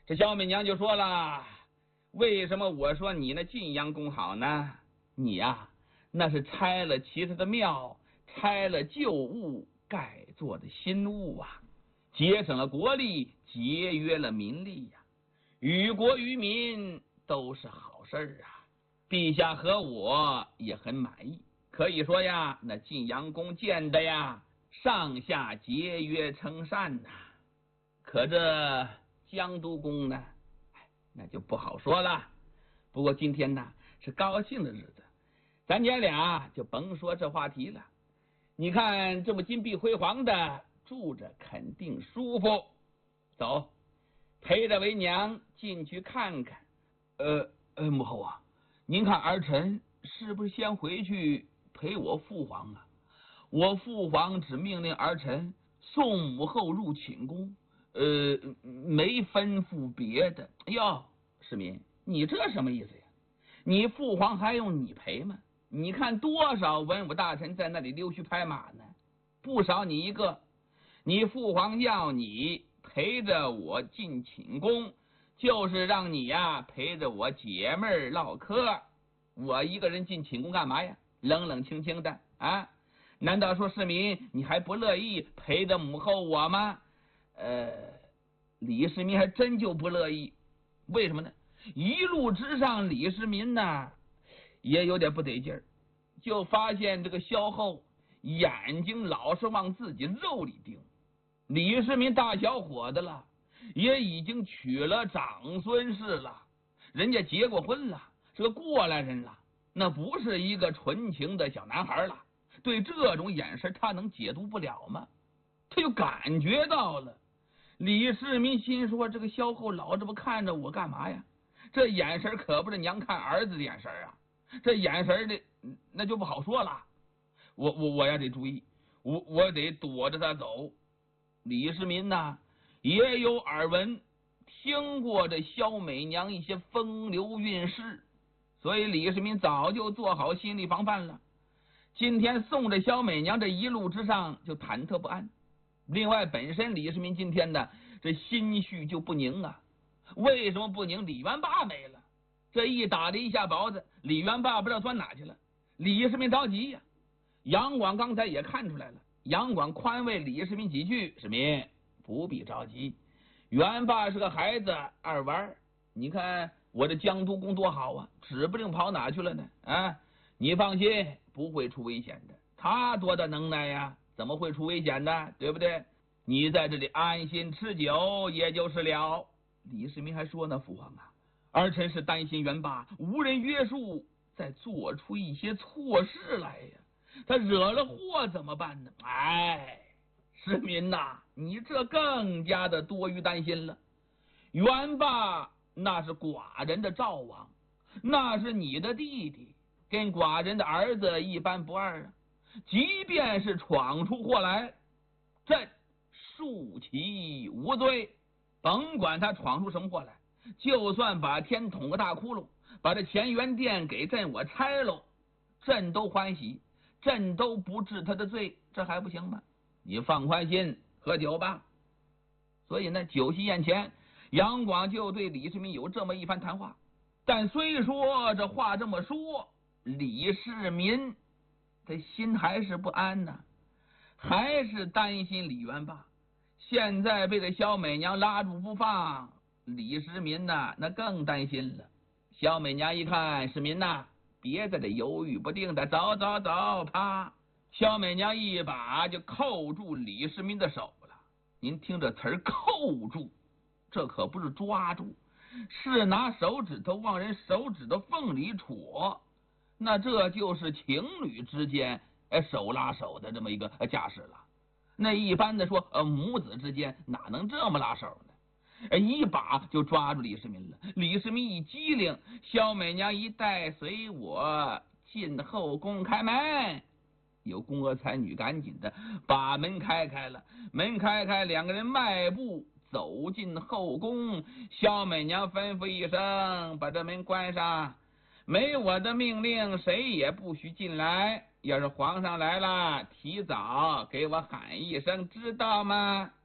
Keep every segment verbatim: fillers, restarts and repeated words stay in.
这小美娘就说了，为什么我说你那晋阳宫好呢？你呀、啊，那是拆了其他的庙，拆了旧物，改做的新物啊，节省了国力，节约了民力呀、啊，于国于民都是好事啊。陛下和我也很满意，可以说呀，那晋阳宫建的呀，上下节约称善呐、啊。可这江都宫呢，那就不好说了。不过今天呢是高兴的日子，咱娘俩就甭说这话题了。你看这么金碧辉煌的住着，肯定舒服。走，陪着为娘进去看看。呃呃，母后啊，您看儿臣是不是先回去陪我父皇啊？我父皇只命令儿臣送母后入寝宫，呃，没吩咐别的。哟，世民，你这什么意思呀？你父皇还用你陪吗？你看多少文武大臣在那里溜须拍马呢，不少你一个。你父皇要你陪着我进寝宫，就是让你呀陪着我姐妹儿唠嗑。我一个人进寝宫干嘛呀？冷冷清清的啊！难道说世民你还不乐意陪着母后我吗？呃，李世民还真就不乐意。为什么呢？一路之上李世民呢也有点不得劲儿，就发现这个萧后眼睛老是往自己肉里盯。李世民大小伙子了，也已经娶了长孙氏了，人家结过婚了，是个过来人了，那不是一个纯情的小男孩了。对这种眼神他能解读不了吗？他就感觉到了。李世民心说，这个萧后老这么看着我干嘛呀？这眼神可不是娘看儿子的眼神啊，这眼神的那就不好说了。我我我也得注意，我我得躲着他走。李世民呢也有耳闻，听过这萧美娘一些风流韵事，所以李世民早就做好心理防范了。今天送着萧美娘这一路之上就忐忑不安。另外本身李世民今天呢这心绪就不宁啊。为什么不宁？李元霸没了，这一打了一下雹子，李元霸不知道钻哪去了。李世民着急呀、啊。杨广刚才也看出来了，杨广宽慰李世民几句，世民不必着急，元霸是个孩子，爱玩。你看我这江都宫多好啊，指不定跑哪去了呢啊！你放心，不会出危险的。他多大能耐呀，怎么会出危险呢？对不对？你在这里安心吃酒也就是了。李世民还说呢，父皇啊，儿臣是担心元霸无人约束，再做出一些错事来呀。他惹了祸怎么办呢？哎，世民呐、啊，你这更加的多余担心了。元霸那是寡人的赵王，那是你的弟弟，跟寡人的儿子一般不二啊。即便是闯出祸来，朕恕其无罪。甭管他闯出什么祸来，就算把天捅个大窟窿，把这乾元殿给朕我拆了，朕都欢喜。朕都不治他的罪，这还不行吗？你放宽心，喝酒吧。所以呢，酒席宴前，杨广就对李世民有这么一番谈话。但虽说这话这么说，李世民这心还是不安呢、啊，还是担心李元霸。现在被这萧美娘拉住不放，李世民呐，那更担心了。萧美娘一看世民呐，别在这犹豫不定的，走走走，啪！萧美娘一把就扣住李世民的手了。您听这词儿，扣住，这可不是抓住，是拿手指头往人手指头缝里戳。那这就是情侣之间手拉手的这么一个架势了。那一般的说，呃，母子之间哪能这么拉手呢？一把就抓住李世民了。李世民一机灵，萧美娘一带随我进后宫开门，有宫娥才女赶紧的把门开开了。门开开，两个人迈步走进后宫。萧美娘吩咐一声，把这门关上，没我的命令，谁也不许进来。要是皇上来了，提早给我喊一声，知道吗？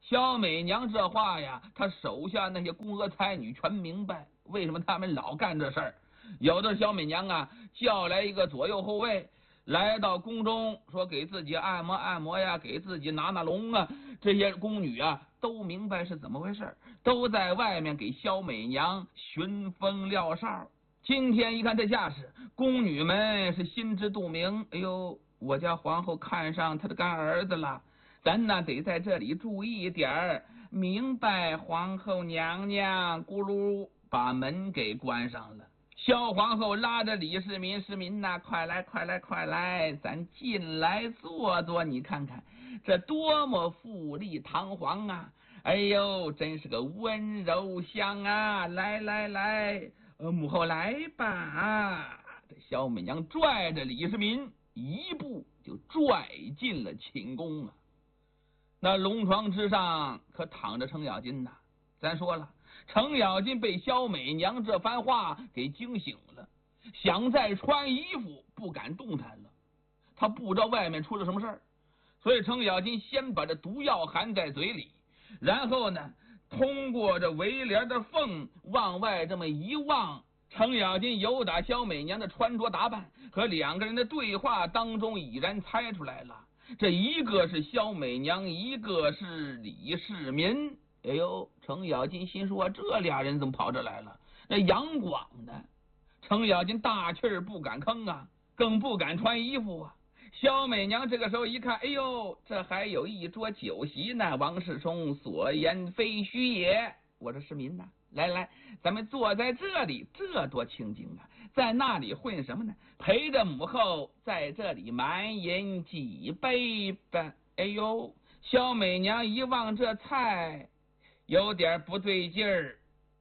萧美娘这话呀，她手下那些宫娥才女全明白为什么他们老干这事儿。有的萧美娘啊，叫来一个左右后卫，来到宫中，说给自己按摩按摩呀，给自己拿拿龙啊。这些宫女啊，都明白是怎么回事，都在外面给萧美娘寻风撂哨。今天一看这架势，宫女们是心知肚明。哎呦，我家皇后看上她的干儿子了，咱呢得在这里注意一点儿。明白，皇后娘娘。咕噜把门给关上了。萧皇后拉着李世民，世民呐，快来快来快来，咱进来坐坐，你看看这多么富丽堂皇啊！哎呦，真是个温柔乡啊！来来来，呃，母后来吧。这萧美娘拽着李世民一步就拽进了寝宫啊。那龙床之上可躺着程咬金呐。咱说了，程咬金被萧美娘这番话给惊醒了，想再穿衣服不敢动弹了。他不知道外面出了什么事儿，所以程咬金先把这毒药含在嘴里，然后呢，通过这围帘的缝往外这么一望，程咬金由打萧美娘的穿着打扮和两个人的对话当中已然猜出来了，这一个是萧美娘，一个是李世民。哎呦，程咬金心说，这俩人怎么跑这来了？那杨广呢？程咬金大气儿不敢吭啊，更不敢穿衣服啊。萧美娘这个时候一看，哎呦，这还有一桌酒席呢，王世充所言非虚也。我说世民呐，来来，咱们坐在这里，这多清静啊！在那里混什么呢？陪着母后在这里满饮几杯吧。哎呦，萧美娘一望这菜，有点不对劲儿。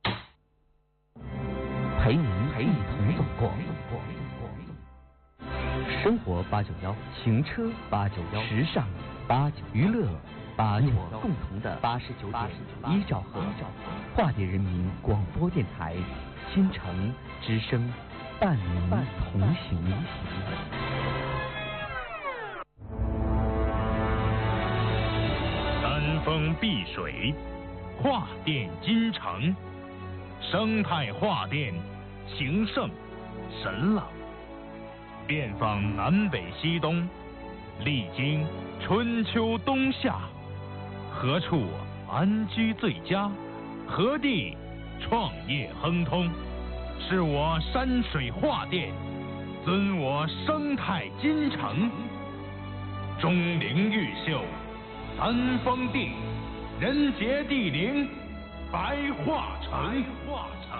陪您一同走过生活八九幺，行车八九幺，时尚八九，娱乐八九幺，共同的八十九点一兆赫，化蝶人民广播电台，新城之声，伴您同行。 山峰碧水，画电金城，生态画电，情圣神朗，遍访南北西东，历经春秋冬夏，何处安居最佳？何地创业亨通？是我山水画电，尊我生态金城。钟灵毓秀，三峰地，人杰地灵，白桦城。